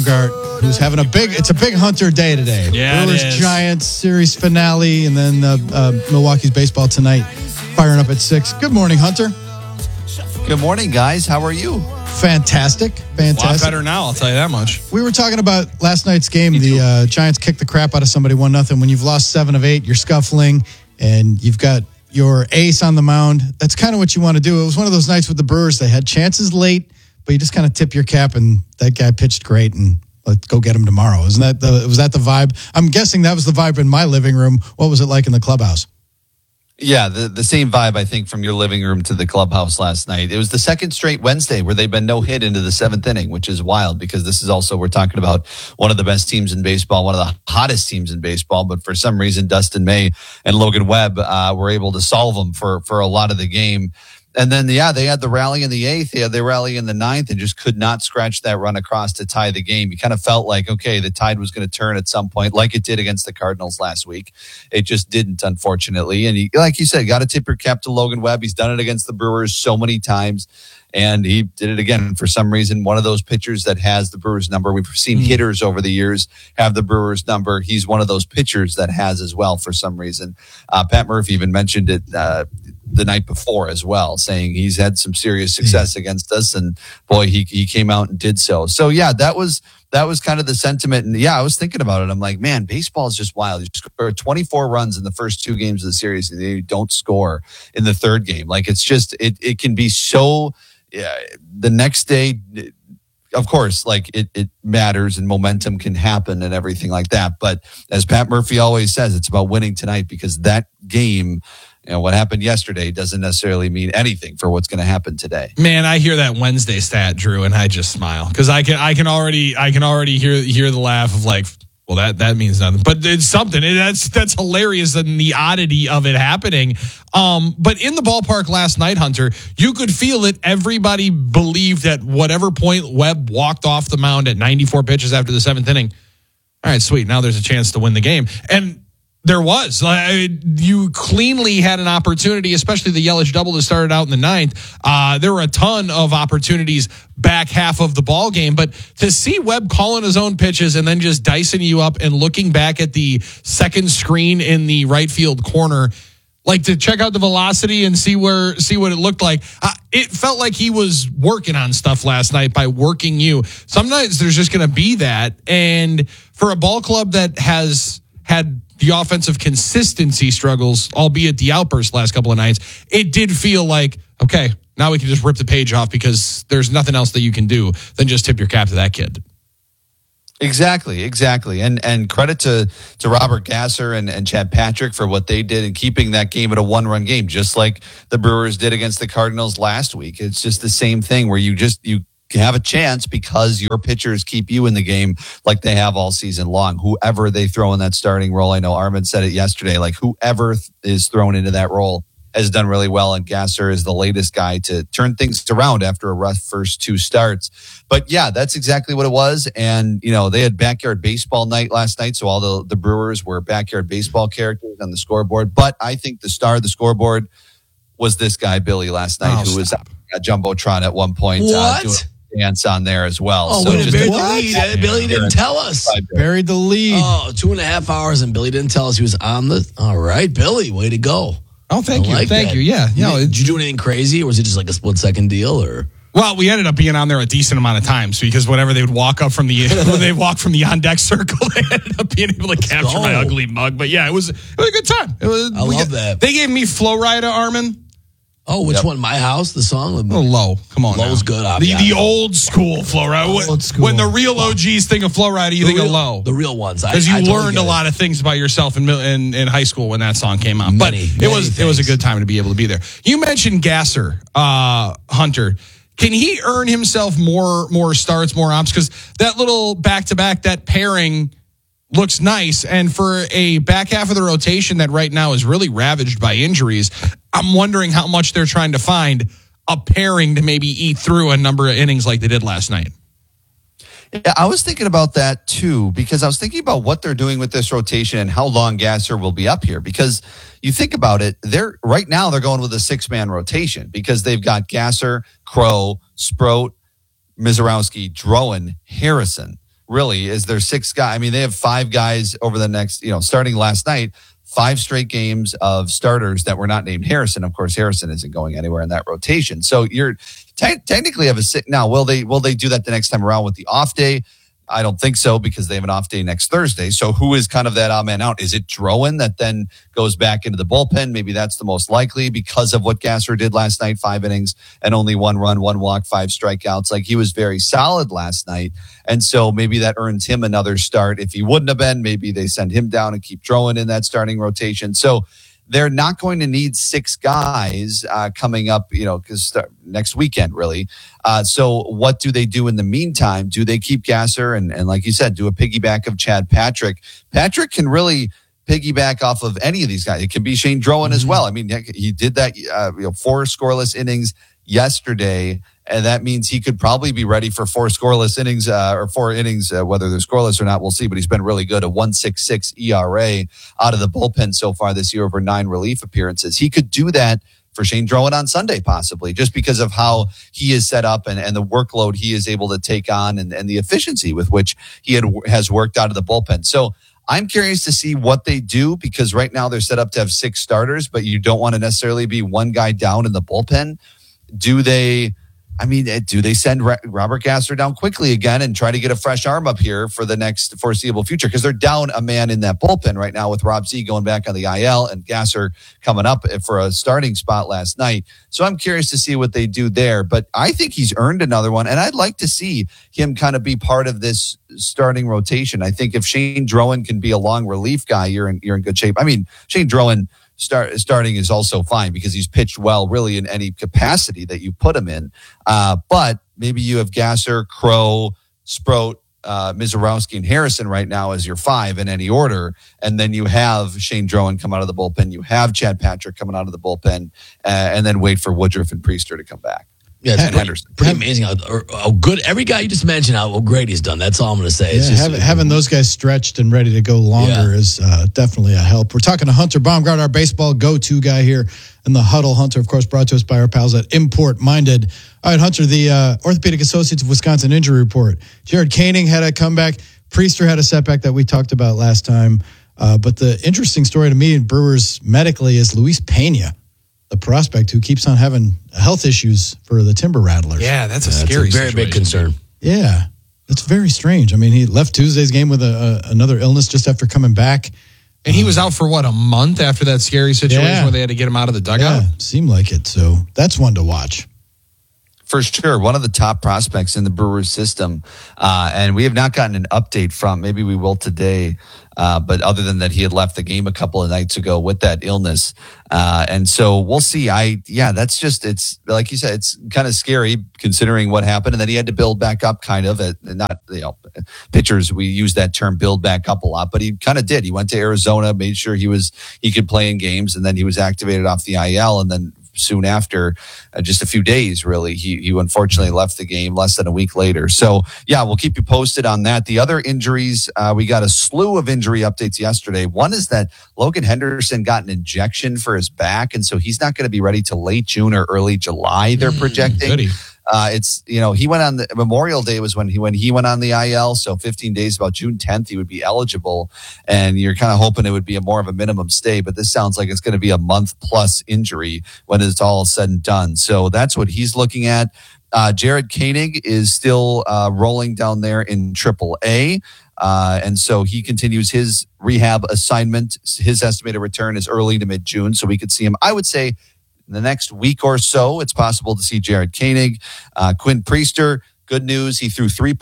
Baumgart, who's having it's a big Hunter day today. Yeah, Brewers, Giants, series finale, and then Milwaukee's baseball tonight, firing up at 6. Good morning, Hunter. Good morning, guys. How are you? Fantastic. A lot better now, I'll tell you that much. We were talking about last night's game. The Giants kicked the crap out of somebody 1-0. When you've lost 7 of 8, you're scuffling, and you've got your ace on the mound. That's kind of what you want to do. It was one of those nights with the Brewers. They had chances late, but you just kind of tip your cap, and that guy pitched great, and let's go get him tomorrow. Was that the vibe? I'm guessing that was the vibe in my living room. What was it like in the clubhouse? Yeah, the same vibe, I think, from your living room to the clubhouse last night. It was the second straight Wednesday where they've been no hit into the 7th inning, which is wild because this is also, we're talking about one of the best teams in baseball, one of the hottest teams in baseball. But for some reason, Dustin May and Logan Webb were able to solve them for a lot of the game. And then, they had the rally in the 8th. They had the rally in the 9th and just could not scratch that run across to tie the game. You kind of felt like, okay, the tide was going to turn at some point, like it did against the Cardinals last week. It just didn't, unfortunately. And like you said, got to tip your cap to Logan Webb. He's done it against the Brewers so many times. And he did it again for some reason. One of those pitchers that has the Brewers number. We've seen hitters over the years have the Brewers number. He's one of those pitchers that has as well for some reason. Pat Murphy even mentioned it the night before as well, saying he's had some serious success against us. And boy, he came out and did so. So yeah, that was kind of the sentiment. And yeah, I was thinking about it. I'm like, man, baseball is just wild. You score 24 runs in the first 2 games of the series and you don't score in the 3rd game. Like it's just, it can be so, the next day, of course, like it matters and momentum can happen and everything like that. But as Pat Murphy always says, it's about winning tonight because that game, what happened yesterday doesn't necessarily mean anything for what's going to happen today. Man, I hear that Wednesday stat, Drew, and I just smile because I can already hear the laugh of like, well, that means nothing, but it's something. That's hilarious and the oddity of it happening. But in the ballpark last night, Hunter, you could feel it. Everybody believed at whatever point Webb walked off the mound at 94 pitches after the 7th inning. All right, sweet. Now there's a chance to win the game. And there was. You cleanly had an opportunity, especially the Yelich double that started out in the 9th. There were a ton of opportunities back half of the ball game, but to see Webb calling his own pitches and then just dicing you up and looking back at the second screen in the right field corner, like to check out the velocity and see what it looked like. It felt like he was working on stuff last night by working you. Sometimes there's just going to be that. And for a ball club that has had the offensive consistency struggles, albeit the outburst last couple of nights, it did feel like, okay, now we can just rip the page off because there's nothing else that you can do than just tip your cap to that kid. Exactly. And credit to Robert Gasser and Chad Patrick for what they did in keeping that game at a 1-run game, just like the Brewers did against the Cardinals last week. It's just the same thing where you have a chance because your pitchers keep you in the game like they have all season long. Whoever they throw in that starting role, I know Armin said it yesterday, like whoever is thrown into that role has done really well, and Gasser is the latest guy to turn things around after a rough first 2 starts. But yeah, that's exactly what it was. And, they had backyard baseball night last night, so all the Brewers were backyard baseball characters on the scoreboard. But I think the star of the scoreboard was this guy, Billy, last night, who was a Jumbotron at one point. What? Dance on there as well. Oh, so buried the lead. Billy didn't tell us. Buried the lead. Oh, 2.5 hours and Billy didn't tell us he was on the. All right, Billy, way to go. Oh, thank you. Thank you. Yeah. Did you do anything crazy or was it just like a split-second deal or? Well, we ended up being on there a decent amount of times because whenever they would walk up from the on-deck circle, they ended up being able to capture my ugly mug. But yeah, it was a good time. I love that. They gave me Flow Rida, Armin. Oh, which one? My House, the song? Low. Come on. Low's good. The old school Flow Rida. Old school. When the real OGs think of Flow Rida, you think of Low. The real ones. Because you learned a lot of things about yourself in high school when that song came out. But it was a good time to be able to be there. You mentioned Gasser, Hunter. Can he earn himself more starts, more ops? Because that little back-to-back, that pairing looks nice. And for a back half of the rotation that right now is really ravaged by injuries, I'm wondering how much they're trying to find a pairing to maybe eat through a number of innings like they did last night. Yeah, I was thinking about that too, because I was thinking about what they're doing with this rotation and how long Gasser will be up here. Because you think about it, right now they're going with a 6-man rotation because they've got Gasser, Crow, Sproat, Mizorowski, Drowan, Harrison. really, is their 6 guy. I mean, they have 5 guys over the next, starting last night, 5 straight games of starters that were not named Harrison. Of course, Harrison isn't going anywhere in that rotation. So you're technically have a sick. Now, will they do that the next time around with the off day? I don't think so, because they have an off day next Thursday. So who is kind of that odd man out? Is it Drowan that then goes back into the bullpen? Maybe that's the most likely because of what Gasser did last night, 5 innings and only 1 run, 1 walk, 5 strikeouts. Like, he was very solid last night. And so maybe that earns him another start. If he wouldn't have been, maybe they send him down and keep Drowan in that starting rotation. So they're not going to need 6 guys coming up, because next weekend, really. So what do they do in the meantime? Do they keep Gasser and like you said, do a piggyback of Chad Patrick? Patrick can really piggyback off of any of these guys. It can be Shane Drowan as well. I mean, he did that, 4 scoreless innings yesterday, and that means he could probably be ready for 4 scoreless innings or 4 innings, whether they're scoreless or not, we'll see. But he's been really good, a 1.66 ERA out of the bullpen so far this year over 9 relief appearances. He could do that for Shane Drowan on Sunday, possibly, just because of how he is set up and the workload he is able to take on and the efficiency with which he has worked out of the bullpen. So I'm curious to see what they do, because right now they're set up to have 6 starters, but you don't want to necessarily be one guy down in the bullpen. Do they send Robert Gasser down quickly again and try to get a fresh arm up here for the next foreseeable future? Because they're down a man in that bullpen right now with Rob Z going back on the IL and Gasser coming up for a starting spot last night. So I'm curious to see what they do there. But I think he's earned another one, and I'd like to see him kind of be part of this starting rotation. I think if Shane Drowan can be a long relief guy, you're in good shape. I mean, Shane Drowan starting is also fine because he's pitched well really in any capacity that you put him in. But maybe you have Gasser, Crow, Sproat, Mizorowski, and Harrison right now as your 5 in any order. And then you have Shane Drowan come out of the bullpen. You have Chad Patrick coming out of the bullpen, and then wait for Woodruff and Priester to come back. Yeah, it's pretty amazing how good every guy you just mentioned, how great he's done. That's all I'm going to say. Yeah, having those guys stretched and ready to go longer is definitely a help. We're talking to Hunter Baumgart, our baseball go-to guy here in the huddle. Hunter, of course, brought to us by our pals at Import Minded. All right, Hunter, the Orthopedic Associates of Wisconsin injury report. Jared Koenig had a comeback. Priester had a setback that we talked about last time. But the interesting story to me in Brewers medically is Luis Pena, the prospect who keeps on having health issues for the Timber Rattlers. Yeah, that's a scary very big concern. Yeah, that's very strange. I mean, he left Tuesday's game with another illness just after coming back. And he was out for a month after that scary situation where they had to get him out of the dugout? Yeah, seemed like it. So that's one to watch. For sure, one of the top prospects in the Brewers system. And we have not gotten an update from, maybe we will today, but other than that, he had left the game a couple of nights ago with that illness. And so we'll see. That's just, it's like you said, it's kind of scary considering what happened. And then he had to build back up kind of, pitchers, we use that term build back up a lot, but he kind of did. He went to Arizona, made sure he could play in games, and then he was activated off the IL, and then soon after, just a few days, really, he unfortunately left the game less than a week later. So, yeah, we'll keep you posted on that. The other injuries, we got a slew of injury updates yesterday. One is that Logan Henderson got an injection for his back, and so he's not going to be ready till late June or early July, they're projecting. Goody. He went on the Memorial Day was when he went on the IL. So 15 days, about June 10th, he would be eligible. And you're kind of hoping it would be more of a minimum stay, but this sounds like it's going to be a month plus injury when it's all said and done. So that's what he's looking at. Jared Koenig is still rolling down there in AAA. And so he continues his rehab assignment. His estimated return is early to mid-June. So we could see him, I would say, in the next week or so. It's possible to see Jared Koenig. Quinn Priester, good news. He threw 3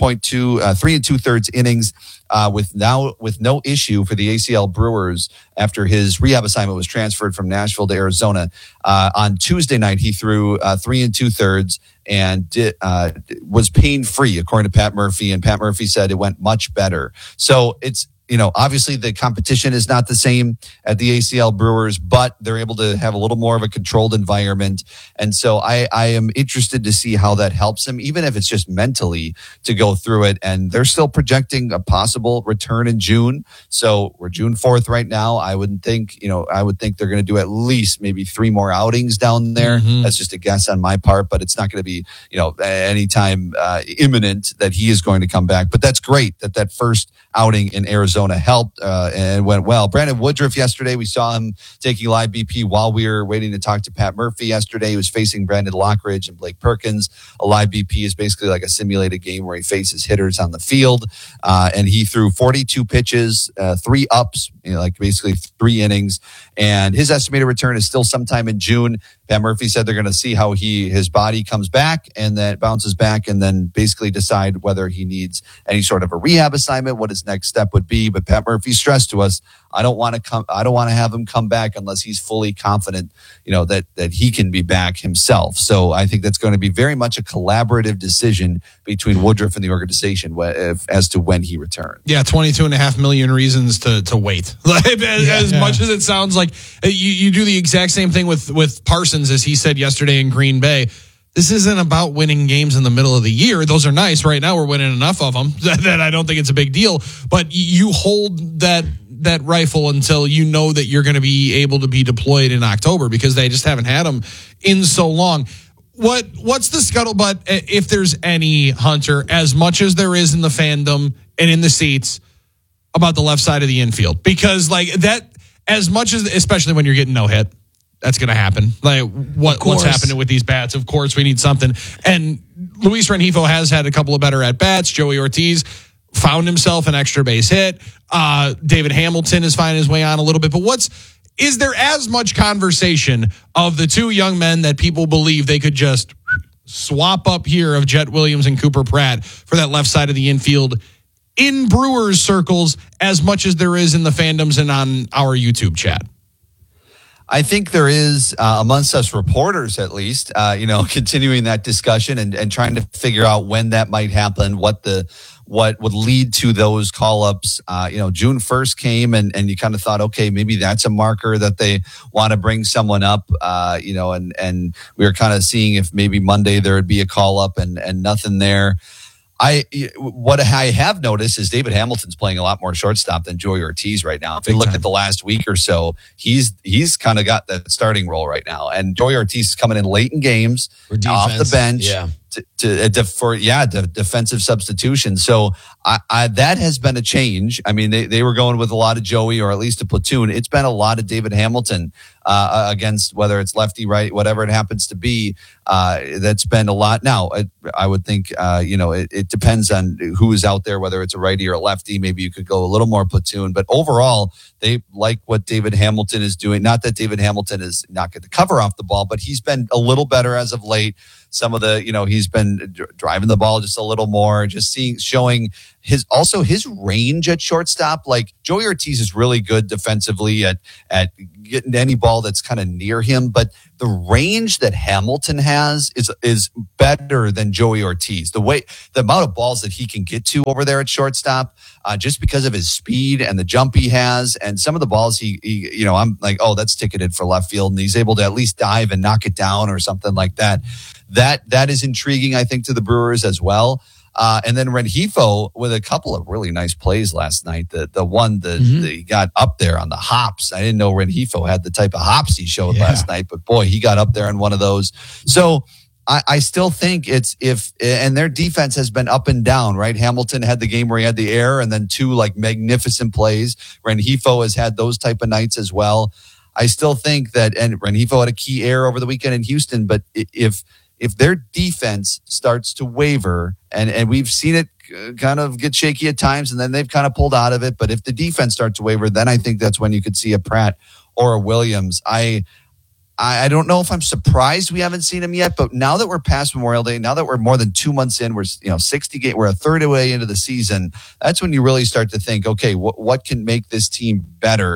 2/3 innings with no issue for the ACL Brewers after his rehab assignment was transferred from Nashville to Arizona. On Tuesday night, he threw 3 2/3 and was pain-free, according to Pat Murphy. And Pat Murphy said it went much better. So it's, obviously the competition is not the same at the ACL Brewers, but they're able to have a little more of a controlled environment. And so I am interested to see how that helps him, even if it's just mentally to go through it. And they're still projecting a possible return in June. So we're June 4th right now. I would think they're going to do at least maybe 3 more outings down there. Mm-hmm. That's just a guess on my part, but it's not going to be, anytime imminent that he is going to come back. But that's great that first outing in Arizona helped and went well. Brandon Woodruff yesterday, we saw him taking live BP while we were waiting to talk to Pat Murphy yesterday. He was facing Brandon Lockridge and Blake Perkins. A live BP is basically like a simulated game where he faces hitters on the field. And he threw 42 pitches, 3 ups, basically 3 innings. And his estimated return is still sometime in June. Pat Murphy said they're going to see how his body comes back and then bounces back, and then basically decide whether he needs any sort of a rehab assignment, what his next step would be. But Pat Murphy stressed to us, I don't want to have him come back unless he's fully confident, that he can be back himself. So I think that's going to be very much a collaborative decision between Woodruff and the organization as to when he returns. Yeah, 22.5 million reasons to wait. As much as it sounds like you do the exact same thing with Parsons, as he said yesterday in Green Bay. This isn't about winning games in the middle of the year. Those are nice. Right now, we're winning enough of them that I don't think it's a big deal. But you hold that rifle until you know that you're going to be able to be deployed in October, because they just haven't had them in so long. What's the scuttlebutt, if there's any, Hunter, as much as there is in the fandom and in the seats, about the left side of the infield? Because that, as much as, especially when you're getting no hit, that's going to happen. What's happening with these bats? Of course, we need something. And Luis Rengifo has had a couple of better at-bats. Joey Ortiz found himself an extra base hit. David Hamilton is finding his way on a little bit. But is there as much conversation of the 2 young men that people believe they could just swap up here of Jet Williams and Cooper Pratt for that left side of the infield in Brewers circles as much as there is in the fandoms and on our YouTube chat? I think there is, amongst us reporters at least, continuing that discussion and trying to figure out when that might happen, what would lead to those call-ups. June 1st came and you kind of thought, okay, maybe that's a marker that they want to bring someone up, and we were kind of seeing if maybe Monday there would be a call-up and nothing there. What I have noticed is David Hamilton's playing a lot more shortstop than Joey Ortiz right now. If you look at the last week or so, he's kind of got that starting role right now. And Joey Ortiz is coming in late in games off the bench. Yeah. For defensive substitution. So that has been a change. I mean, they were going with a lot of Joey, or at least a platoon. It's been a lot of David Hamilton against, whether it's lefty, right, whatever it happens to be. That's been a lot. Now, I would think, it depends on who is out there, whether it's a righty or a lefty. Maybe you could go a little more platoon. But overall, they like what David Hamilton is doing. Not that David Hamilton is not getting the cover off the ball, but he's been a little better as of late. Some of the, he's been driving the ball just a little more, just showing his range at shortstop. Like Joey Ortiz is really good defensively at getting any ball that's kind of near him, but the range that Hamilton has is better than Joey Ortiz. The amount of balls that he can get to over there at shortstop, just because of his speed and the jump he has, and some of the balls he I'm like, oh, that's ticketed for left field, and he's able to at least dive and knock it down or something like that. That is intriguing, I think, to the Brewers as well. And then Rengifo with a couple of really nice plays last night. The one that he got up there on the hops. I didn't know Rengifo had the type of hops he showed last night, but boy, he got up there on one of those. So I still think and their defense has been up and down, right? Hamilton had the game where he had the error and then 2 magnificent plays. Rengifo has had those type of nights as well. I still think that, and Rengifo had a key error over the weekend in Houston, but if their defense starts to waver, and we've seen it kind of get shaky at times, and then they've kind of pulled out of it. But if the defense starts to waver, then I think that's when you could see a Pratt or a Williams. I don't know if I'm surprised we haven't seen him yet, but now that we're past Memorial Day, now that we're more than 2 months in, we're 60 games, we're a third away into the season. That's when you really start to think, okay, what can make this team better?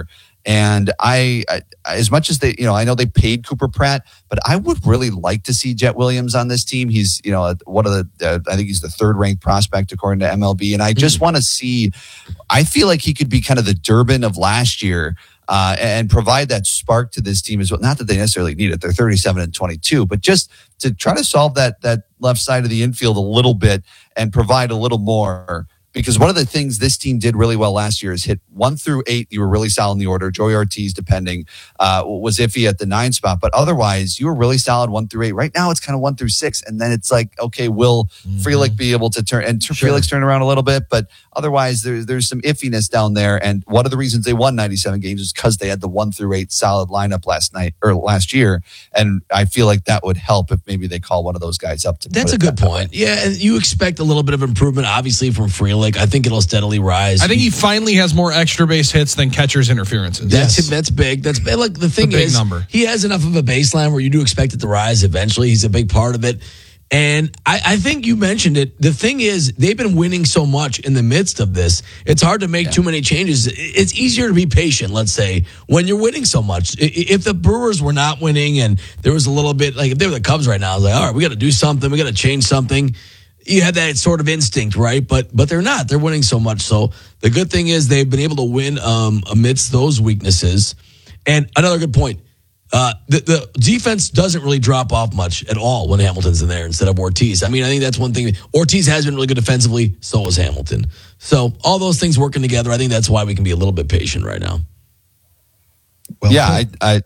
And I as much as they, I know they paid Cooper Pratt, but I would really like to see Jet Williams on this team. He's, one of the, I think he's the 3rd ranked prospect according to MLB. And I just want to see, I feel like he could be kind of the Durbin of last year. And provide that spark to this team as well. Not that they necessarily need it. They're 37-22, but just to try to solve that left side of the infield a little bit and provide a little more. Because one of the things this team did really well last year is hit 1 through 8. You were really solid in the order. Joey Ortiz, depending, was iffy at the 9 spot. But otherwise, you were really solid 1 through 8. Right now, it's kind of 1 through 6. And then it's like, okay, will Frelick be able to turn? And Frelick's turn around a little bit. But otherwise, there's some iffiness down there. And one of the reasons they won 97 games is because they had the 1 through 8 solid lineup last year. And I feel like that would help if maybe they call one of those guys up. That's a good point. Yeah, and you expect a little bit of improvement, obviously, from Frelick. I think it'll steadily rise. I think he finally has more extra base hits than catcher's interferences. That's big. That's big. Like the thing is, he has enough of a baseline where you do expect it to rise eventually. He's a big part of it. And I think you mentioned it. The thing is, they've been winning so much in the midst of this. It's hard to make too many changes. It's easier to be patient, let's say, when you're winning so much. If the Brewers were not winning and there was a little bit, like if they were the Cubs right now, I was like, all right, we got to do something. We got to change something. You have that sort of instinct, right? But they're not. They're winning so much. So the good thing is they've been able to win amidst those weaknesses. And another good point, the defense doesn't really drop off much at all when Hamilton's in there instead of Ortiz. I mean, I think that's one thing. Ortiz has been really good defensively. So has Hamilton. So all those things working together, I think that's why we can be a little bit patient right now. Well, yeah,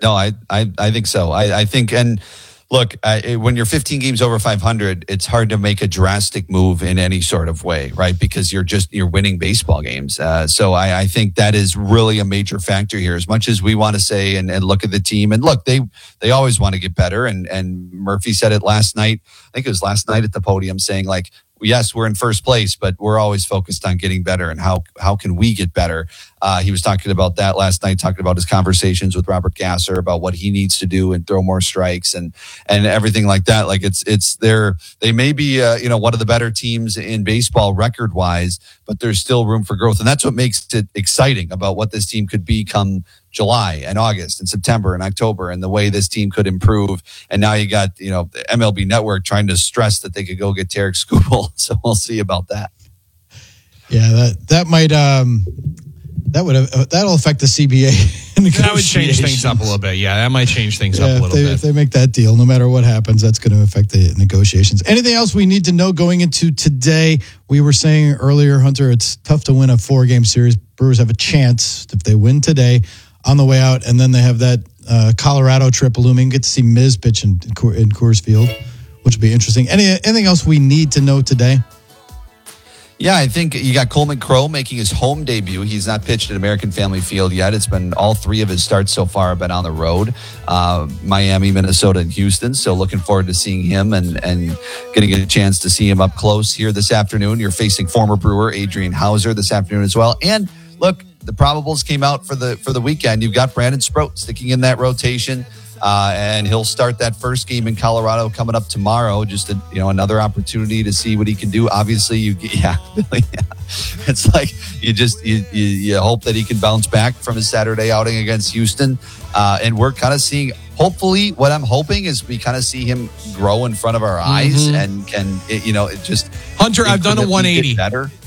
I think so. I think, and look, when you're 15 games over 500, it's hard to make a drastic move in any sort of way, right? Because you're winning baseball games. So I think that is really a major factor here. As much as we want to say and look at the team, and look, they always want to get better. And Murphy said it last night. I think it was last night at the podium, saying like, yes, we're in first place, but we're always focused on getting better and how can we get better. He was talking about that last night, talking about his conversations with Robert Gasser about what he needs to do and throw more strikes and everything like that. Like they may be one of the better teams in baseball record wise, but there's still room for growth, and that's what makes it exciting about what this team could be come July and August and September and October, and the way this team could improve. And now you got, the MLB Network trying to stress that they could go get Tarek Skubal. So we'll see about that. Yeah, that might that'll affect the CBA. That would change things up a little bit. Yeah, that might change things up a little bit. If they make that deal, no matter what happens, that's going to affect the negotiations. Anything else we need to know going into today? We were saying earlier, Hunter, it's tough to win a 4-game series. Brewers have a chance if they win today on the way out, and then they have that Colorado trip looming. Get to see Miz pitch in Coors Field, which will be interesting. Anything else we need to know today? Yeah, I think you got Coleman Crow making his home debut. He's not pitched at American Family Field yet. It's been all 3 of his starts so far have been on the road. Miami, Minnesota, and Houston. So looking forward to seeing him and getting a chance to see him up close here this afternoon. You're facing former Brewer Adrian Hauser this afternoon as well. And look, the probables came out for the weekend. You've got Brandon Sproat sticking in that rotation. And he'll start that first game in Colorado coming up tomorrow. Just another opportunity to see what he can do. Obviously, it's like you hope that he can bounce back from his Saturday outing against Houston. And we're kind of seeing. Hopefully, what I'm hoping is we kind of see him grow in front of our eyes and can it just Hunter. I've done a 180. Better.